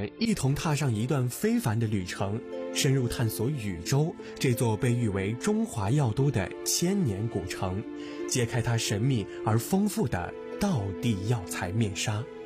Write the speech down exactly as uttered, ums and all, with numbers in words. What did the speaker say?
们一同踏上一段非凡的旅程，深入探索禹州这座被誉为中华药都的千年古城，揭开它神秘而丰富的道地药材面纱。